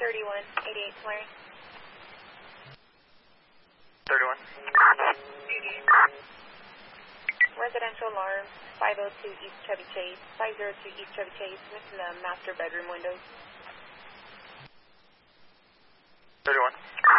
3188 flaring. 31. Residential alarm, 502 East Chevy Chase, 502 East Chevy Chase, missing the master bedroom windows. 31.